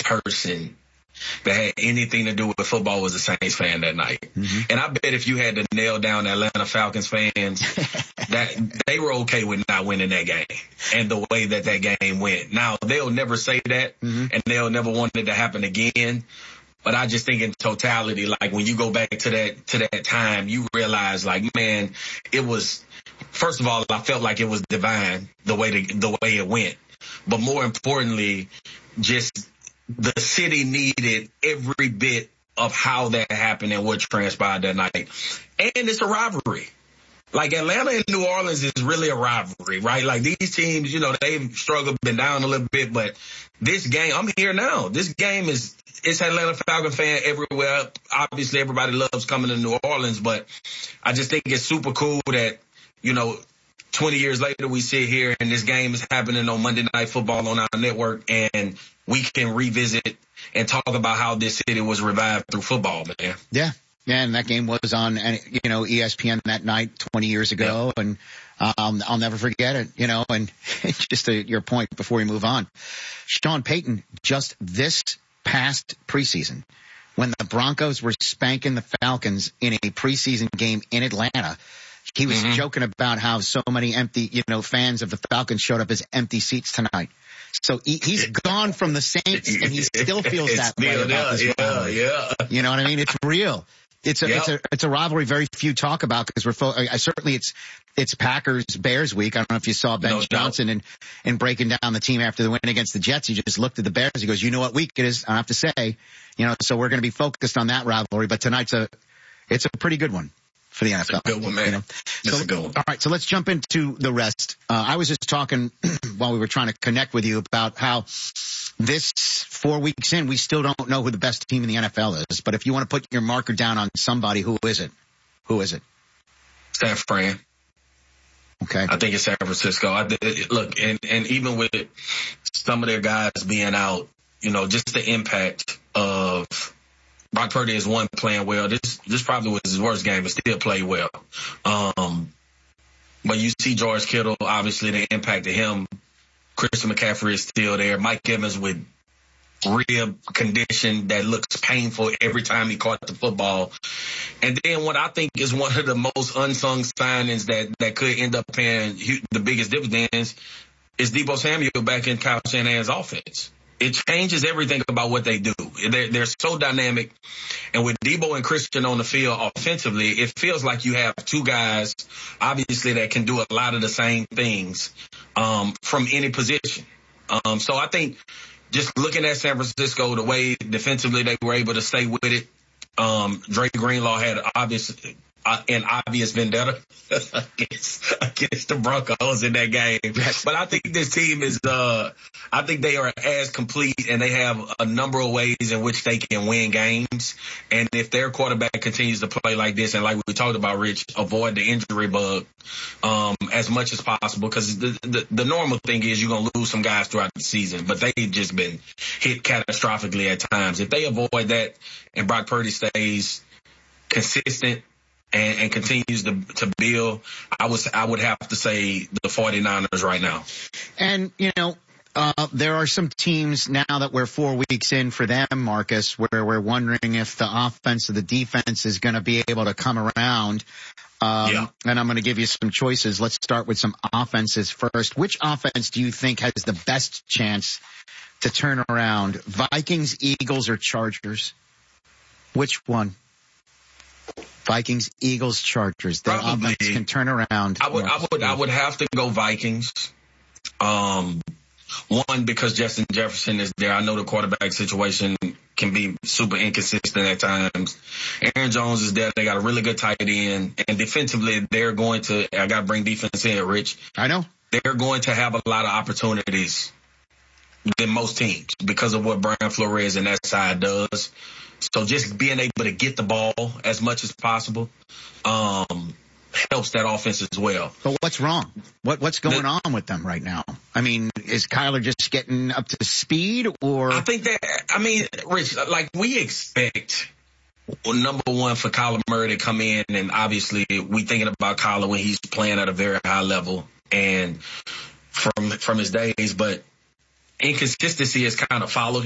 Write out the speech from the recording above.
person that had anything to do with football was a Saints fan that night. Mm-hmm. And I bet if you had to nail down Atlanta Falcons fans, that they were okay with not winning that game and the way that game went. Now, they'll never say that, mm-hmm. and they'll never want it to happen again. But I just think in totality, like when you go back to that time, you realize, like, man, it was, first of all, I felt like it was divine the way it went. But more importantly, just the city needed every bit of how that happened and what transpired that night. And it's a rivalry. Like, Atlanta and New Orleans is really a rivalry, right? Like, these teams, you know, they've struggled, been down a little bit, but this game, I'm here now. This game it's Atlanta Falcon fan everywhere. Obviously, everybody loves coming to New Orleans, but I just think it's super cool that, you know, 20 years later, we sit here and this game is happening on Monday Night Football on our network, and we can revisit and talk about how this city was revived through football, man. Yeah. Yeah, and that game was on, you know, ESPN that night 20 years ago, yeah. And I'll never forget it, you know, and just to your point before we move on, Sean Payton, just this past preseason, when the Broncos were spanking the Falcons in a preseason game in Atlanta, he was mm-hmm. joking about how so many empty, you know, fans of the Falcons showed up as empty seats tonight. So he's gone from the Saints, and he still feels that way about this rivalry. Yeah. You know what I mean? It's real. It's a rivalry very few talk about, because certainly it's Packers Bears week. I don't know if you saw Ben Johnson and breaking down the team after the win against the Jets. He just looked at the Bears. He goes, you know what week it is? I have to say, you know, so we're going to be focused on that rivalry. But tonight's it's a pretty good one for the NFL. It's a good one, man. You know? It's a good one. All right, so let's jump into the rest. I was just talking while we were trying to connect with you about how this 4 weeks in, we still don't know who the best team in the NFL is. But if you want to put your marker down on somebody, who is it? Who is it? San Fran. Okay. I think it's San Francisco. Look, and even with some of their guys being out, you know, just the impact of Brock Purdy is one playing well. This probably was his worst game, but still played well. But you see George Kittle, obviously the impact of him. Christian McCaffrey is still there. Mike Evans with rib condition that looks painful every time he caught the football. And then what I think is one of the most unsung signings that could end up paying the biggest dividends is Deebo Samuel back in Kyle Shanahan's offense. It changes everything about what they do. They're so dynamic. And with Deebo and Christian on the field offensively, it feels like you have two guys, obviously, that can do a lot of the same things from any position. So I think just looking at San Francisco, the way defensively they were able to stay with it, Dre Greenlaw had an obvious vendetta against the Broncos in that game. Yes. But I think this team is, I think they are as complete, and they have a number of ways in which they can win games. And if their quarterback continues to play like this, and like we talked about, Rich, avoid the injury bug as much as possible, because the normal thing is you're going to lose some guys throughout the season, but they've just been hit catastrophically at times. If they avoid that and Brock Purdy stays consistent and continues to build, I would have to say the 49ers right now. And, you know, there are some teams now that we're 4 weeks in for them, Marcus, where we're wondering if the offense or the defense is going to be able to come around. And I'm going to give you some choices. Let's start with some offenses first. Which offense do you think has the best chance to turn around? Vikings, Eagles, or Chargers? Which one? Vikings, Eagles, Chargers. Their offense can turn around. I would have to go Vikings. One, because Justin Jefferson is there. I know the quarterback situation can be super inconsistent at times. Aaron Jones is there. They got a really good tight end. And defensively, they're going to, I got to bring defense in, Rich. I know. They're going to have a lot of opportunities than most teams because of what Brian Flores and that side does. So just being able to get the ball as much as possible helps that offense as well. But what's wrong? What's going on with them right now? I mean, is Kyler just getting up to speed, or? I think Rich, like we expect, number one, for Kyler Murray to come in, and obviously we thinking about Kyler when he's playing at a very high level and from his days, but inconsistency has kind of followed